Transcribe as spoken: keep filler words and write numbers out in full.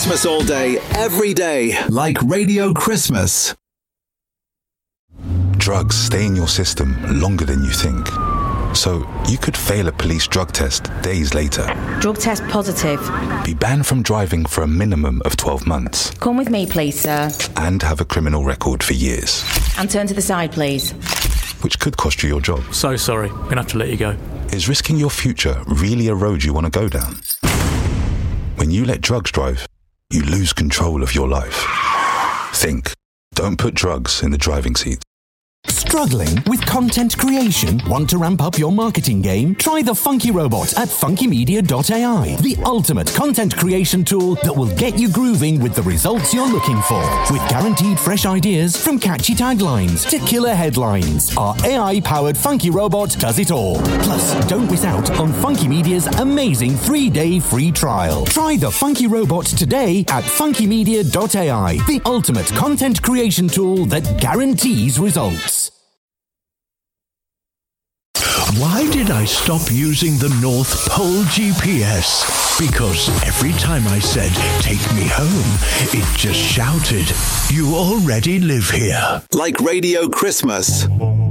Christmas all day, every day. Like Radio Christmas. Drugs stay in your system longer than you think. So you could fail a police drug test days later. Drug test positive. Be banned from driving for a minimum of twelve months. Come with me, please, sir. And have a criminal record for years. And turn to the side, please. Which could cost you your job. So sorry, I'm going to have to let you go. Is risking your future really a road you want to go down? When you let drugs drive, you lose control of your life. Think. Don't put drugs in the driving seat. Struggling with content creation? Want to ramp up your marketing game? Try the Funky Robot at funky media dot A I, the ultimate content creation tool that will get you grooving with the results you're looking for. With guaranteed fresh ideas from catchy taglines to killer headlines, our A I-powered Funky Robot does it all. Plus, don't miss out on Funky Media's amazing three-day free trial. Try the Funky Robot today at funky media dot A I, the ultimate content creation tool that guarantees results. Why did I stop using the North Pole G P S? Because every time I said, take me home, it just shouted, you already live here. Like Radio Christmas.